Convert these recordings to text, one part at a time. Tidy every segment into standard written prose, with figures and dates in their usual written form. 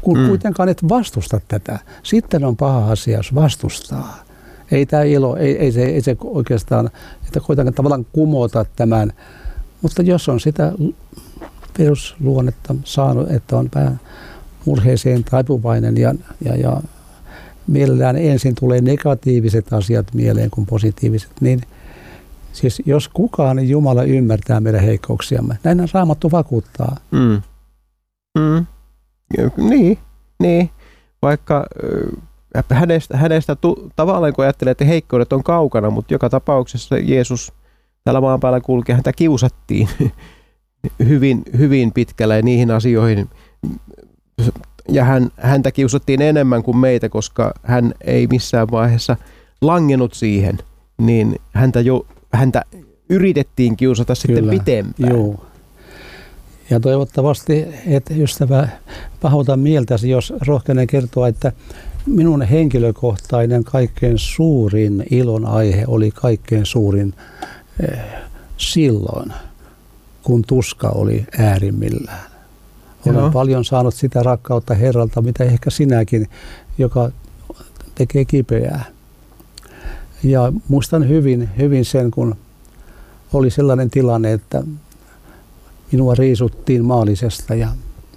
kun kuitenkaan et vastusta tätä. Sitten on paha asia, jos vastustaa. Ei tämä ilo, ei se oikeastaan, että kuitenkaan tavallaan kumota tämän, mutta jos on sitä perusluonnetta saanut, että on vähän murheeseen taipuvainen ja mielellään ensin tulee negatiiviset asiat mieleen kuin positiiviset, niin siis jos kukaan, niin Jumala ymmärtää meidän heikkouksiamme. Näin Raamattu vakuuttaa. Niin. Vaikka hänestä tavallaan kun ajattelee, että heikkoudet on kaukana, mutta joka tapauksessa Jeesus täällä maan päällä kulki, häntä kiusattiin hyvin, hyvin pitkälle ja niihin asioihin. Ja häntä kiusattiin enemmän kuin meitä, koska hän ei missään vaiheessa langennut siihen, niin häntä yritettiin kiusata sitten pitempään. Joo. Ja toivottavasti, että ystävä pahoita mieltäsi, jos rohkenen kertoa, että minun henkilökohtainen kaikkein suurin ilon aihe oli kaikkein suurin silloin, kun tuska oli äärimmillään. Olen paljon saanut sitä rakkautta Herralta, mitä ehkä sinäkin, joka tekee kipeää. Ja muistan hyvin sen, kun oli sellainen tilanne, että minua riisuttiin maallisesta ja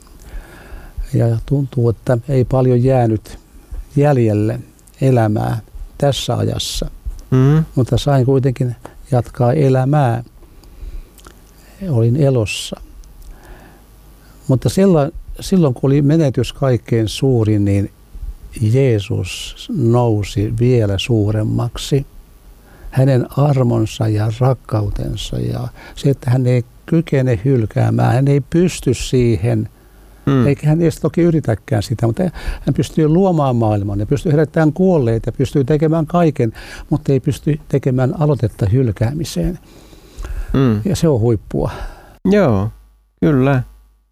tuntuu, että ei paljon jäänyt jäljelle elämää tässä ajassa. Mutta sain kuitenkin jatkaa elämää. Olin elossa. Mutta silloin kun oli menetys kaikkein suurin, niin Jeesus nousi vielä suuremmaksi. Hänen armonsa ja rakkautensa ja se, että hän ei kykene hylkäämään, hän ei pysty siihen, eikä hän edes toki yritäkään sitä, mutta hän pystyy luomaan maailman ja pystyy herättämään kuolleita ja pystyy tekemään kaiken, mutta ei pysty tekemään aloitetta hylkäämiseen. Ja se on huippua. Joo, kyllä.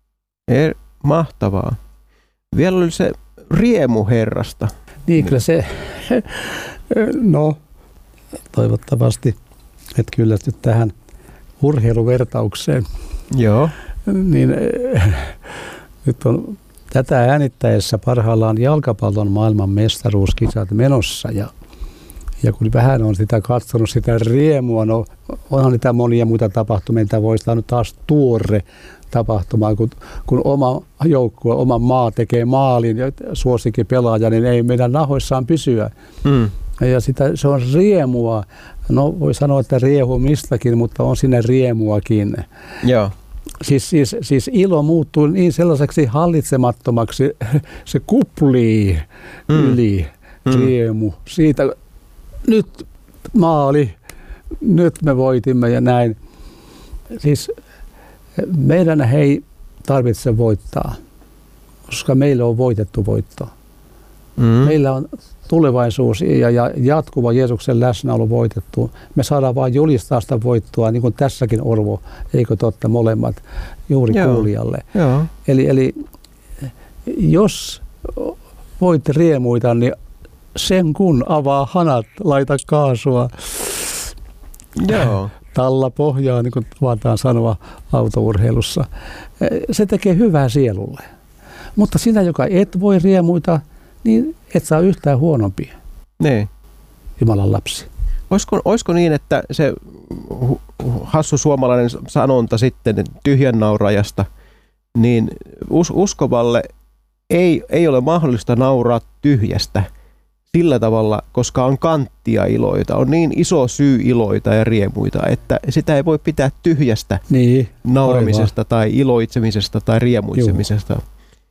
Mahtavaa. Vielä oli se riemu Herrasta. Niin, kyllä se, no toivottavasti, että kyllästyt tähän urheiluvertaukseen. Joo. Niin nyt on tätä äänittäessä parhaillaan jalkapallon maailman mestaruuskisat menossa ja kun vähän on sitä katsonut sitä riemua, no onhan niitä monia muita tapahtumia, mitä voisi nyt taas tuore tapahtumaan, kun oma joukkue, oma maa tekee maalin ja suosikin pelaaja, niin ei meidän nahoissaan pysyä. Ja se on riemua. No voi sanoa, että riehumistakin, mutta on siinä riemuakin. Joo. Siis ilo muuttuu niin sellaiseksi hallitsemattomaksi, se kuplii yli riemu. Siitä nyt maali, nyt me voitimme ja näin. Siis meidän ei tarvitse voittaa, koska meillä on voitettu voitto. Meillä on tulevaisuus ja jatkuva Jeesuksen läsnäolo voitettu. Me saadaan vain julistaa sitä voittoa, niin kuin tässäkin Orvo, eikö totta, molemmat juuri kuulijalle. Joo. Eli jos voit riemuita, niin sen kun avaa hanat, laita kaasua. Joo. Talla pohjaa, niin kuin luvataan sanoa autourheilussa. Se tekee hyvää sielulle. Mutta sinä, joka et voi riemuita, niin et saa yhtään huonompi. Niin. Jumalan lapsi. Olisiko niin, että se hassu suomalainen sanonta sitten tyhjän naurajasta, niin uskovalle ei ole mahdollista nauraa tyhjästä sillä tavalla, koska on kanttia iloita, on niin iso syy iloita ja riemuita, että sitä ei voi pitää tyhjästä nauramisesta tai iloitsemisesta tai riemuitsemisesta.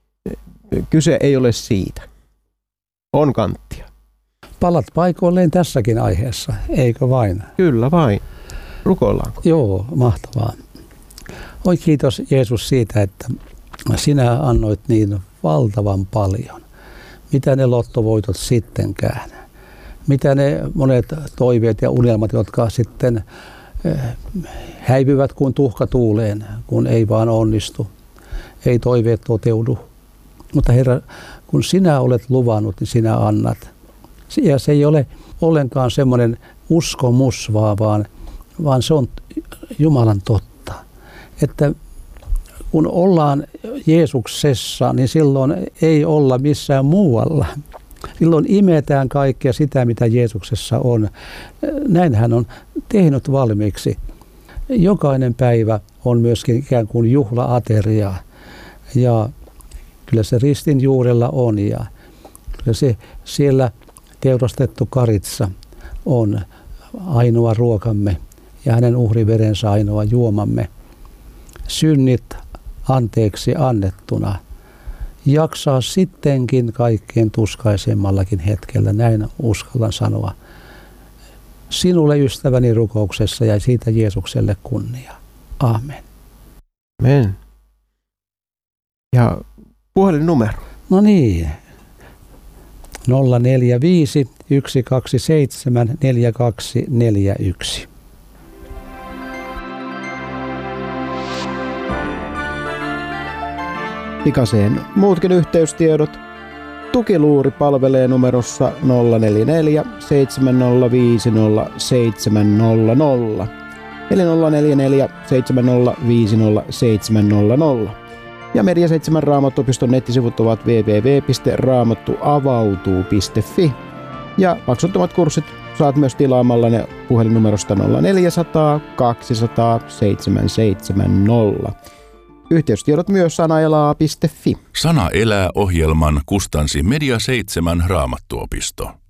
Kyse ei ole siitä. On kanttia. Palat paikoilleen tässäkin aiheessa, eikö vain? Kyllä vain. Rukoillaanko? Joo, mahtavaa. Oi kiitos Jeesus siitä, että sinä annoit niin valtavan paljon. Mitä ne lottovoitot sittenkään? Mitä ne monet toiveet ja unelmat, jotka sitten häipyvät kuin tuhka tuuleen, kun ei vaan onnistu. Ei toiveet toteudu. Mutta Herra, kun sinä olet luvannut, niin sinä annat. Ja se ei ole ollenkaan semmoinen uskomus, vaan se on Jumalan totta. Että kun ollaan Jeesuksessa, niin silloin ei olla missään muualla. Silloin imetään kaikkea sitä, mitä Jeesuksessa on. Näin hän on tehnyt valmiiksi. Jokainen päivä on myöskin ikään kuin juhla-ateria. Ja kyllä se ristin juurella on. Ja kyllä se siellä teurastettu karitsa on ainoa ruokamme ja hänen uhriverensä ainoa juomamme. Synnit anteeksi annettuna. Jaksaa sittenkin kaikkein tuskaisemmallakin hetkellä, näin uskallan sanoa. Sinulle ystäväni rukouksessa ja siitä Jeesukselle kunnia. Amen. Amen. Ja puhelinnumero. No niin. 045 127 4241. Pikaseen muutkin yhteystiedot. Tukiluuri palvelee numerossa 044 7050 700. Eli 044 7050 700. Ja Media 7 Raamattuopiston nettisivut ovat www.raamattuavautuu.fi. Ja maksuttomat kurssit saat myös tilaamalla ne puhelinnumerosta 0400 200 770. Yhteystiedot myös sanaelaa.fi. Sana elää -ohjelman kustansi Media 7 Raamattuopisto.